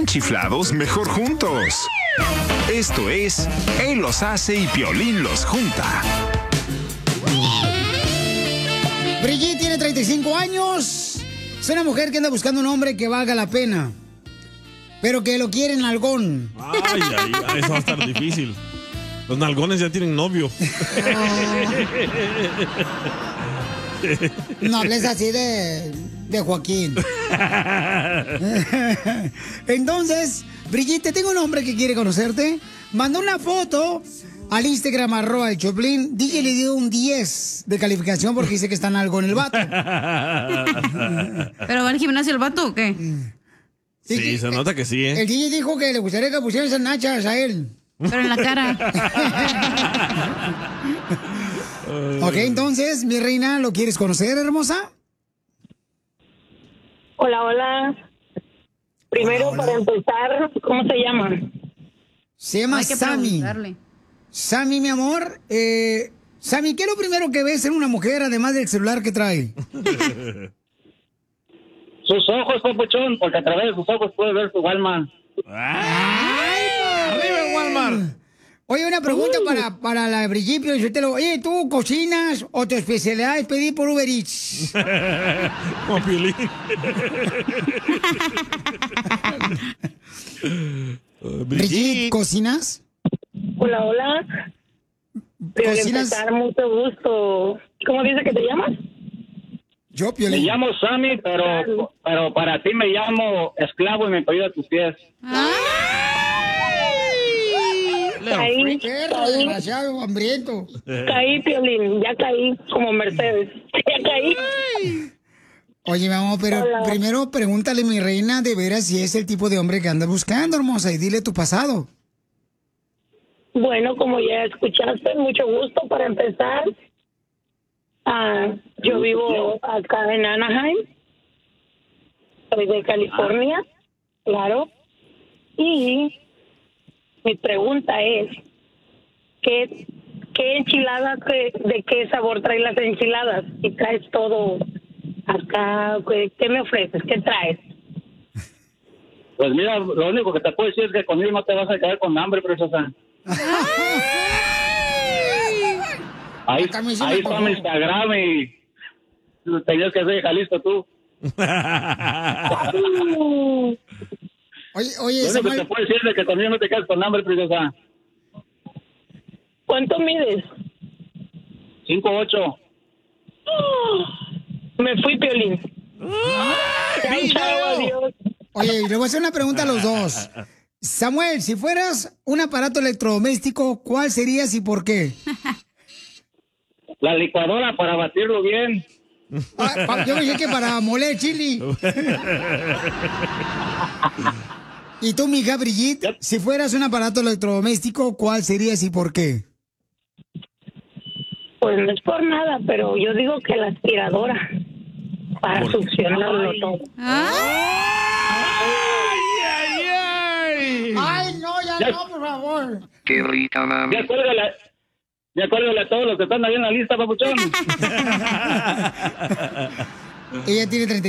chiflados, mejor juntos. Esto es Él los hace y Piolín los junta. Brigitte tiene 35 años. Es una mujer que anda buscando un hombre que valga la pena, pero que lo quiere en nalgón. Ay, eso va a estar difícil. Los nalgones ya tienen novio. No hables así de Joaquín. Entonces, Brigitte, tengo un hombre que quiere conocerte. Mandó una foto al Instagram @el Choplin. DJ le dio un 10 de calificación porque dice que está en algo en el vato. ¿Pero va al gimnasio el vato o qué? Sí, se nota que sí, ¿eh? El DJ dijo que le gustaría que pusieran esas nachas a él. Pero en la cara. Ok, entonces, mi reina, ¿lo quieres conocer, hermosa? Hola, hola. Primero, Hola. para empezar, ¿cómo se llama? Se llama Hay que Sammy. preguntarle. Sammy, mi amor. Sammy, ¿qué es lo primero que ves en una mujer, además del celular que trae? Sus ojos, papuchón, porque a través de sus ojos puede ver su alma. ¡Arriba el Walmart! Oye, una pregunta para la Brigitte. Oye, ¿tú cocinas o tu especialidad es pedir por Uber Eats? Como Piolín. Brigitte, ¿cocinas? Hola, hola. Pero ¿Cocinas? empezar, mucho gusto. ¿Cómo dice que te llamas? Yo, Me Piolín. llamo Sammy, pero para ti me llamo esclavo y me apellido a tus pies. Caí, Perro desgraciado, hambriento. caí, Piolín, ya caí, como Mercedes. Ya caí. Oye, mi amor, pero Hola. primero pregúntale, mi reina, de veras si es el tipo de hombre que anda buscando, hermosa, y dile tu pasado. Bueno, como ya escuchaste, mucho gusto para empezar. Yo vivo acá en Anaheim. Soy de California, claro. Y mi pregunta es, ¿qué enchilada, de qué sabor traen las enchiladas? Si traes todo acá, ¿qué me ofreces? ¿Qué traes? Pues mira, lo único que te puedo decir es que conmigo no te vas a quedar con hambre, preciosa. Ahí La camisa me está tocó. mi Instagram y tenías que ser de Jalisco tú. Oye, Lo único que te Samuel, puedo decir es que conmigo no te quedas con hambre, preciosa. ¿Cuánto mides? 5'8". Me fui, Piolín. Chao, chao, adiós. oye, le voy a hacer una pregunta a los dos. Samuel, si fueras un aparato electrodoméstico, ¿cuál serías y por qué? La licuadora para batirlo bien. Yo me dije que para moler chili. ¿Y tú, mija Brigitte, si fueras un aparato electrodoméstico, cuál serías y por qué? Pues no es por nada, pero yo digo que la aspiradora para succionarlo todo. Ay, no, ya no, por favor. Qué rica, mami. Ya cuélgale a todos los que están ahí en la lista, papuchón. Ella tiene 30